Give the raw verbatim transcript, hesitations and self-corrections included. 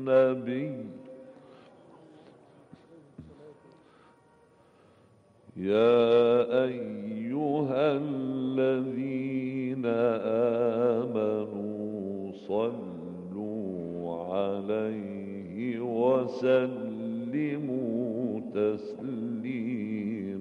النبي يا أيها الذين آمنوا صلوا عليه وسلموا تسليما.